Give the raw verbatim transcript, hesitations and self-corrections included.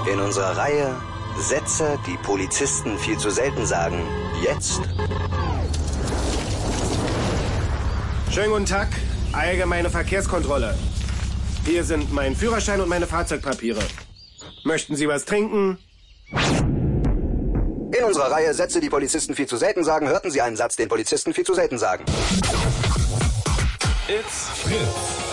In unserer Reihe Sätze, die Polizisten viel zu selten sagen. Jetzt. Schönen guten Tag, allgemeine Verkehrskontrolle. Hier sind mein Führerschein und meine Fahrzeugpapiere. Möchten Sie was trinken? In unserer Reihe Sätze, die Polizisten viel zu selten sagen, hörten Sie einen Satz, den Polizisten viel zu selten sagen. It's Fritz.